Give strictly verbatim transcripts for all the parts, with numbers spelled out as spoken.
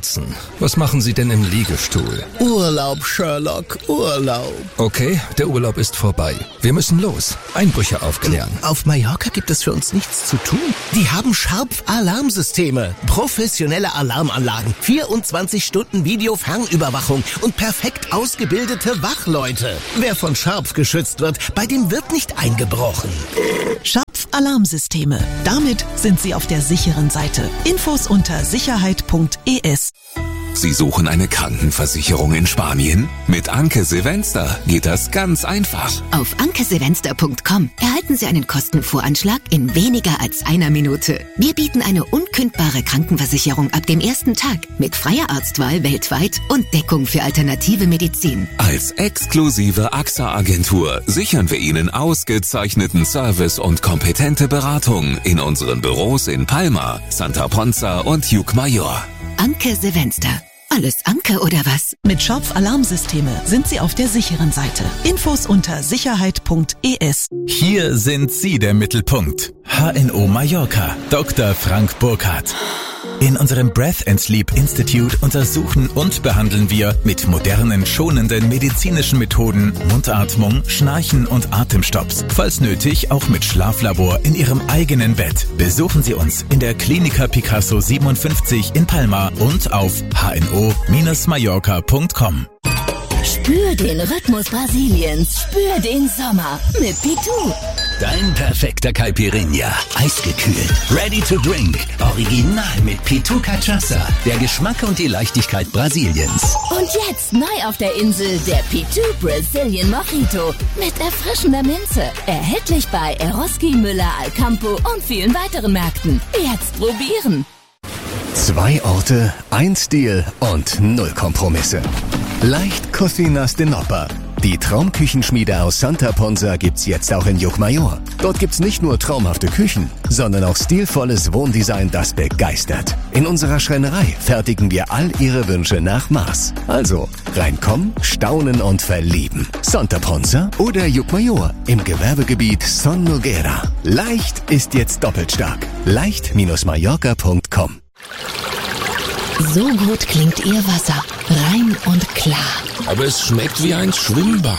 Schmerzen. Was machen Sie denn im Liegestuhl? Urlaub, Sherlock, Urlaub. Okay, der Urlaub ist vorbei. Wir müssen los. Einbrüche aufklären. Auf Mallorca gibt es für uns nichts zu tun. Die haben Scharpf-Alarmsysteme, professionelle Alarmanlagen, vierundzwanzig Stunden Video-Fernüberwachung und perfekt ausgebildete Wachleute. Wer von Scharpf geschützt wird, bei dem wird nicht eingebrochen. Scharpf-Alarmsysteme. Damit sind Sie auf der sicheren Seite. Infos unter sicherheit punkt e s. Sie suchen eine Krankenversicherung in Spanien? Mit Anke Silvester geht das ganz einfach. Auf anke silvester punkt com erhalten Sie einen Kostenvoranschlag in weniger als einer Minute. Wir bieten eine unkündbare Krankenversicherung ab dem ersten Tag mit freier Arztwahl weltweit und Deckung für alternative Medizin. Als exklusive A X A-Agentur sichern wir Ihnen ausgezeichneten Service und kompetente Beratung in unseren Büros in Palma, Santa Ponza und Llucmajor. Anke Silvester. Alles Anke oder was? Mit Scharpf-Alarmsysteme sind Sie auf der sicheren Seite. Infos unter sicherheit punkt e s. Hier sind Sie der Mittelpunkt. H N O Mallorca, Doktor Frank Burkhardt. In unserem Breath and Sleep Institute untersuchen und behandeln wir mit modernen, schonenden medizinischen Methoden Mundatmung, Schnarchen und Atemstopps. Falls nötig, auch mit Schlaflabor in Ihrem eigenen Bett. Besuchen Sie uns in der Klinika Picasso siebenundfünfzig in Palma und auf h n o Bindestrich mallorca punkt com. Spür den Rhythmus Brasiliens. Spür den Sommer mit Pitu. Dein perfekter Caipirinha. Eisgekühlt. Ready to drink. Original mit Pitu Cachaça. Der Geschmack und die Leichtigkeit Brasiliens. Und jetzt neu auf der Insel der Pitu Brazilian Mojito. Mit erfrischender Minze. Erhältlich bei Eroski, Müller, Alcampo und vielen weiteren Märkten. Jetzt probieren. Zwei Orte, ein Stil und null Kompromisse. Leicht Cocinas de Nopper. Die Traumküchenschmiede aus Santa Ponza gibt's jetzt auch in Llucmajor. Dort gibt's nicht nur traumhafte Küchen, sondern auch stilvolles Wohndesign, das begeistert. In unserer Schreinerei fertigen wir all Ihre Wünsche nach Maß. Also reinkommen, staunen und verlieben. Santa Ponza oder Llucmajor im Gewerbegebiet Son Noguera. Leicht ist jetzt doppelt stark. leicht Bindestrich mallorca punkt com. So gut klingt Ihr Wasser. Rein und klar. Aber es schmeckt wie ein Schwimmbad.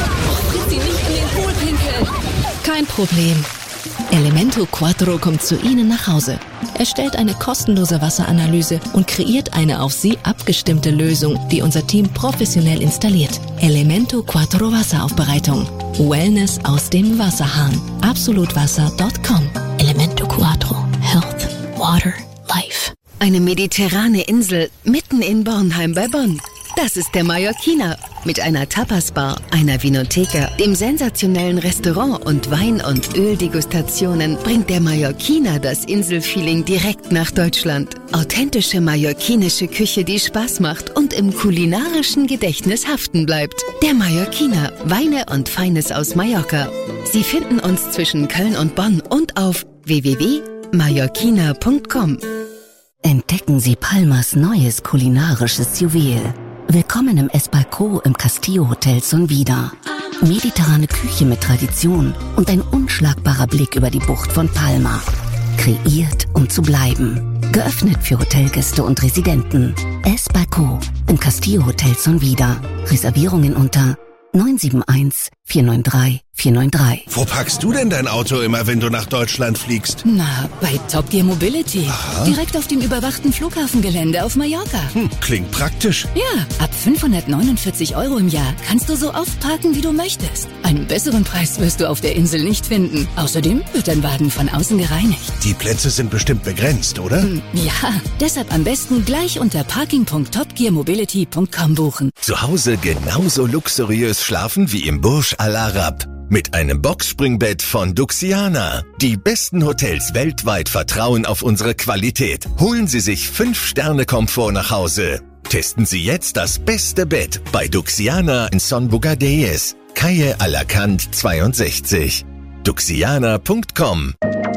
Sie nicht in den Pool pinkeln. Kein Problem. Elemento Quattro kommt zu Ihnen nach Hause. Er stellt eine kostenlose Wasseranalyse und kreiert eine auf Sie abgestimmte Lösung, die unser Team professionell installiert. Elemento Quattro Wasseraufbereitung. Wellness aus dem Wasserhahn. absolutwasser punkt com. Elemento Quattro. Health. Water. Life. Eine mediterrane Insel mitten in Bornheim bei Bonn. Das ist der Mallorquiner. Mit einer Tapas-Bar, einer Vinotheka, dem sensationellen Restaurant und Wein- und Öldegustationen bringt der Mallorquiner das Inselfeeling direkt nach Deutschland. Authentische mallorquinische Küche, die Spaß macht und im kulinarischen Gedächtnis haften bleibt. Der Mallorquiner, Weine und Feines aus Mallorca. Sie finden uns zwischen Köln und Bonn und auf w w w punkt mallorquiner punkt com. Entdecken Sie Palmas neues kulinarisches Juwel. Willkommen im Esparco im Castillo Hotel Sonvida. Mediterrane Küche mit Tradition und ein unschlagbarer Blick über die Bucht von Palma. Kreiert, um zu bleiben. Geöffnet für Hotelgäste und Residenten. Esparco im Castillo Hotel Sonvida. Reservierungen unter neun sieben eins, vier neun drei, vier neun drei. Wo parkst du denn dein Auto immer, wenn du nach Deutschland fliegst? Na, bei Top Gear Mobility. Aha. Direkt auf dem überwachten Flughafengelände auf Mallorca. Hm, klingt praktisch. Ja, ab fünfhundertneunundvierzig Euro im Jahr kannst du so oft parken, wie du möchtest. Einen besseren Preis wirst du auf der Insel nicht finden. Außerdem wird dein Wagen von außen gereinigt. Die Plätze sind bestimmt begrenzt, oder? Hm, ja, deshalb am besten gleich unter parking punkt top gear mobility punkt com buchen. Zu Hause genauso luxuriös schlafen wie im Burj Al Arab. Mit einem Boxspringbett von Duxiana. Die besten Hotels weltweit vertrauen auf unsere Qualität. Holen Sie sich fünf Sterne Komfort nach Hause. Testen Sie jetzt das beste Bett bei Duxiana in Son Bugadeyes, Calle Alacant zweiundsechzig. duxiana punkt com.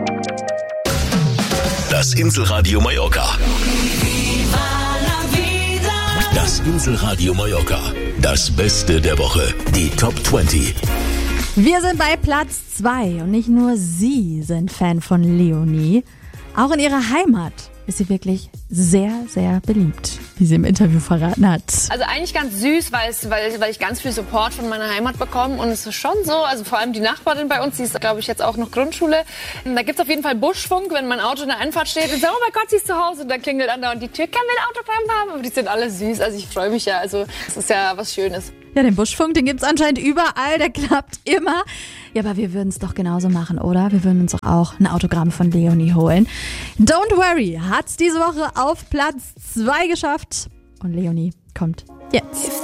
Das Inselradio Mallorca. Das Inselradio Mallorca. Das Beste der Woche. Die Top zwanzig. Wir sind bei Platz zwei und nicht nur Sie sind Fan von Leonie. Auch in ihrer Heimat ist sie wirklich sehr, sehr beliebt, wie sie im Interview verraten hat. Also eigentlich ganz süß, weil, es, weil, weil ich ganz viel Support von meiner Heimat bekomme. Und es ist schon so, also vor allem die Nachbarin bei uns, die ist, glaube ich, jetzt auch noch Grundschule. Da gibt es auf jeden Fall Buschfunk, wenn mein Auto in der Einfahrt steht. Und so, oh mein Gott, sie ist zu Hause. Und dann klingelt an und die Tür, können wir ein Autogramm haben? Aber die sind alle süß, also ich freue mich ja. Also es ist ja was Schönes. Ja, den Buschfunk, den gibt's anscheinend überall, der klappt immer. Ja, aber wir würden es doch genauso machen, oder? Wir würden uns doch auch ein Autogramm von Leonie holen. Don't Worry hat's diese Woche auf Platz zwei geschafft. Und Leonie kommt jetzt.